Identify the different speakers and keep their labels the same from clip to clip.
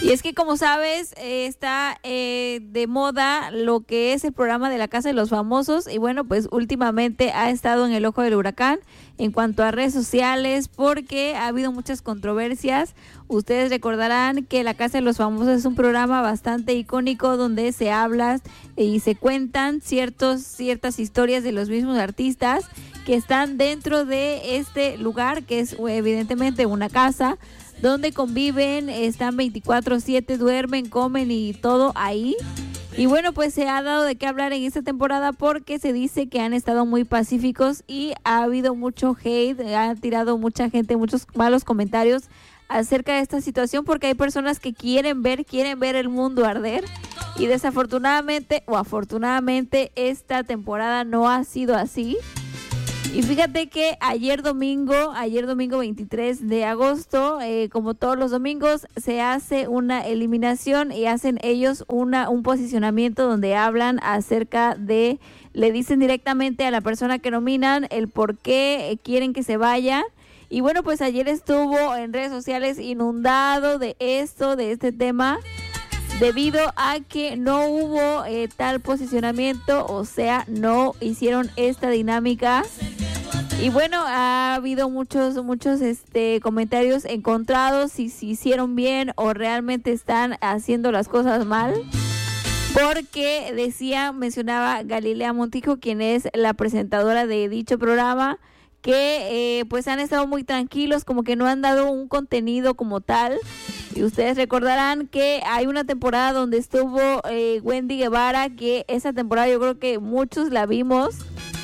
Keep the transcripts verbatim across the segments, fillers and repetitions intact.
Speaker 1: Y es que, como sabes, eh, está eh, de moda lo que es el programa de la Casa de los Famosos y bueno, pues últimamente ha estado en el ojo del huracán en cuanto a redes sociales porque ha habido muchas controversias. Ustedes recordarán que la Casa de los Famosos es un programa bastante icónico donde se habla y se cuentan ciertos, ciertas historias de los mismos artistas que están dentro de este lugar, que es evidentemente una casa donde conviven, están veinticuatro siete, duermen, comen y todo ahí. Y bueno, pues se ha dado de qué hablar en esta temporada porque se dice que han estado muy pacíficos y ha habido mucho hate, ha tirado mucha gente, muchos malos comentarios acerca de esta situación porque hay personas que quieren ver, quieren ver el mundo arder y desafortunadamente o afortunadamente esta temporada no ha sido así. Y fíjate que ayer domingo, ayer domingo veintitrés de agosto, eh, como todos los domingos, se hace una eliminación y hacen ellos una un posicionamiento donde hablan acerca de, le dicen directamente a la persona que nominan el por qué quieren que se vaya. Y bueno, pues ayer estuvo en redes sociales inundado de esto, de este tema, debido a que no hubo eh, tal posicionamiento, o sea, no hicieron esta dinámica. Y bueno, ha habido muchos, muchos este, comentarios encontrados si, si hicieron bien o realmente están haciendo las cosas mal. Porque decía, mencionaba Galilea Montijo, quien es la presentadora de dicho programa, que eh, pues han estado muy tranquilos, como que no han dado un contenido como tal. Y ustedes recordarán que hay una temporada donde estuvo eh, Wendy Guevara, que esa temporada yo creo que muchos la vimos.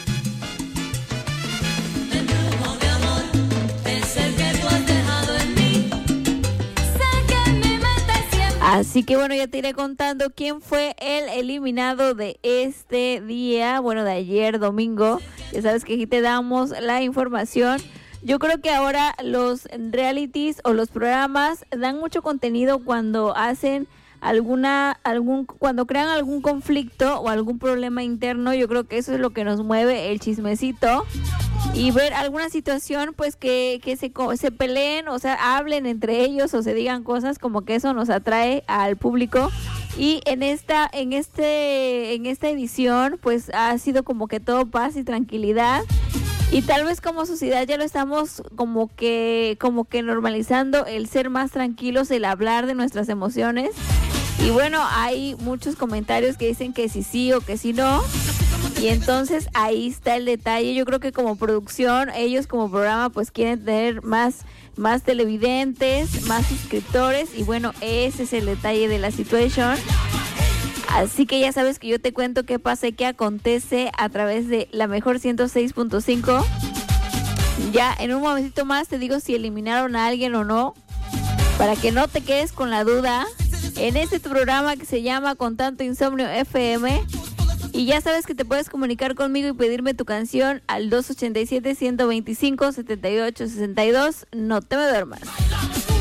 Speaker 1: Así que bueno, ya te iré contando quién fue el eliminado de este día, bueno, de ayer domingo. Ya sabes que aquí te damos la información. Yo creo que ahora los realities o los programas dan mucho contenido cuando hacen alguna, algún, cuando crean algún conflicto o algún problema interno. Yo creo que eso es lo que nos mueve, el chismecito. Y ver alguna situación, pues que, que se, se peleen, o sea, hablen entre ellos o se digan cosas, como que eso nos atrae al público. Y en esta, en este, en esta edición, pues ha sido como que todo paz y tranquilidad. Y tal vez como sociedad ya lo estamos como que, como que normalizando el ser más tranquilos, el hablar de nuestras emociones. Y bueno, hay muchos comentarios que dicen que sí sí o que sí no. Y entonces ahí está el detalle. Yo creo que como producción, ellos como programa pues quieren tener más, más televidentes, más suscriptores. Y bueno, ese es el detalle de la situación. Así que ya sabes que yo te cuento qué pasa y qué acontece a través de la mejor ciento seis punto cinco. Ya en un momentito más te digo si eliminaron a alguien o no, para que no te quedes con la duda en este programa que se llama Con Tanto Insomnio F M. Y ya sabes que te puedes comunicar conmigo y pedirme tu canción al dos ochenta y siete, ciento veinticinco, setenta y ocho sesenta y dos. No te me duermas.